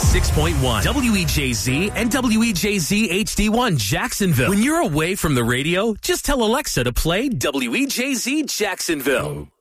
96.1, WEJZ, and WEJZ HD1 Jacksonville. When you're away from the radio, just tell Alexa to play WEJZ Jacksonville.